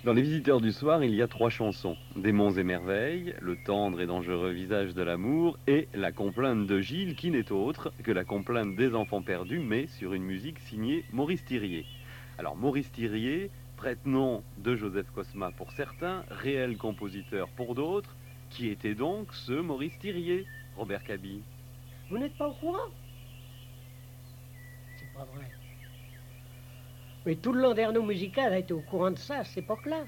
Dans Les Visiteurs du Soir, il y a 3 chansons. Des monts et merveilles, Le tendre et dangereux visage de l'amour et La complainte de Gilles, qui n'est autre que la complainte des enfants perdus, mais sur une musique signée Maurice Thirier. Alors Maurice Thirier, prête-nom de Joseph Cosma pour certains, réel compositeur pour d'autres. Qui était donc ce Maurice Thirier, Robert Caby? Vous n'êtes pas au courant? C'est pas vrai. Mais tout le landerneau musical a été au courant de ça à cette époque-là.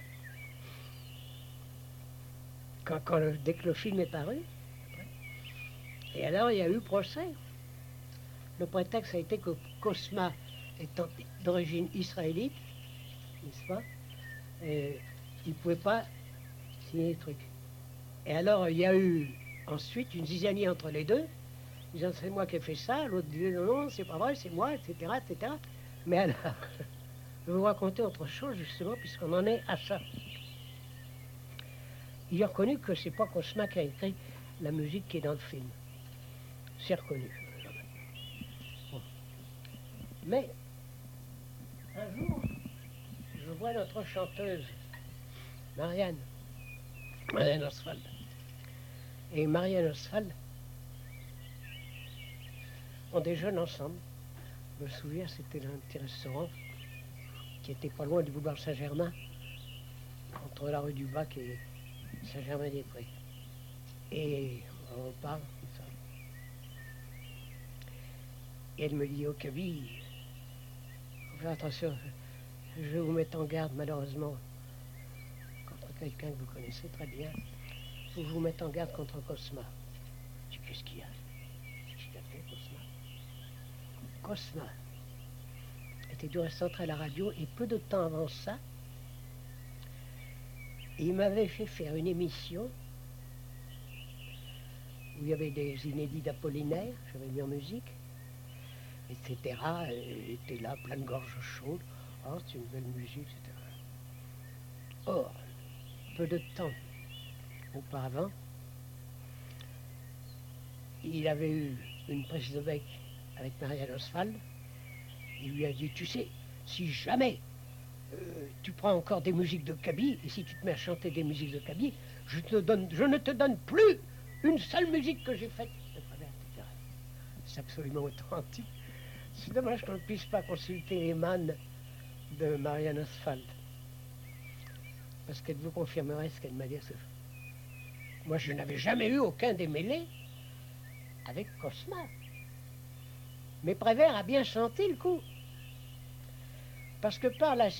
Dès que le film est paru. Et alors, il y a eu procès. Le prétexte a été que Cosma étant d'origine israélite, n'est-ce pas, et il ne pouvait pas signer les trucs. Et alors, il y a eu ensuite une zizanie entre les deux, disant c'est moi qui ai fait ça, l'autre disait non, non, c'est pas vrai, c'est moi, etc., etc. Mais alors, je vais vous raconter autre chose, justement, puisqu'on en est à ça. Il a reconnu que c'est pas Cosma qui a écrit la musique qui est dans le film. C'est reconnu. Bon. Mais, un jour, je vois notre chanteuse, Marianne Oswald. Et Marianne Oswald, on déjeune ensemble. Je me souviens, c'était dans un petit restaurant qui était pas loin du boulevard Saint-Germain, entre la rue du Bac et Saint-Germain-des-Prés. Et on parle comme ça. Et elle me dit, oh Kaby, faut faire attention, je vais vous mettre en garde malheureusement contre quelqu'un que vous connaissez très bien. Il faut vous mettre en garde contre Cosma. Je dis, qu'est-ce qu'il y a? Qu'est-ce qu'il a fait, Cosma? Cosma était du reste entré à la radio et peu de temps avant ça, il m'avait fait faire une émission où il y avait des inédits d'Apollinaire, j'avais mis en musique, etc. Elle était là, pleine de gorge chaude. Oh, c'est une belle musique, etc. Or, peu de temps auparavant, il avait eu une prise de bec avec Marianne Oswald. Il lui a dit, tu sais, si jamais tu prends encore des musiques de Kaby, et si tu te mets à chanter des musiques de Kaby, je ne te donne plus une seule musique que j'ai faite. C'est absolument authentique. C'est dommage qu'on ne puisse pas consulter les mannes de Marianne Oswald, parce qu'elle vous confirmerait ce qu'elle m'a dit. Moi, je n'avais jamais eu aucun démêlé avec Cosma. Mais Prévert a bien senti le coup. Parce que par la